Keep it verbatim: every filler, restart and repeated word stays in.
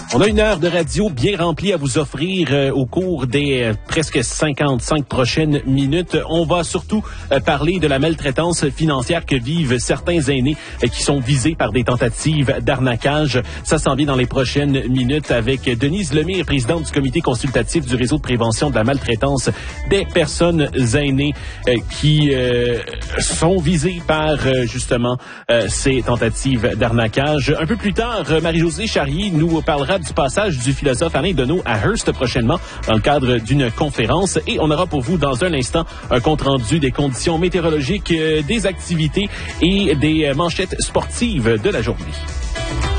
On a une heure de radio bien remplie à vous offrir euh, au cours des euh, presque cinquante-cinq prochaines minutes. On va surtout euh, parler de la maltraitance financière que vivent certains aînés euh, qui sont visés par des tentatives d'arnaquage. Ça s'en vient dans les prochaines minutes avec Denise Lemire, présidente du comité consultatif du réseau de prévention de la maltraitance des personnes aînées euh, qui euh, sont visées par euh, justement euh, ces tentatives d'arnaquage. Un peu plus tard, Marie-Josée Charrier nous parlera du passage du philosophe Alain Deneau à Hearst prochainement dans le cadre d'une conférence. Et on aura pour vous dans un instant un compte-rendu des conditions météorologiques, des activités et des manchettes sportives de la journée.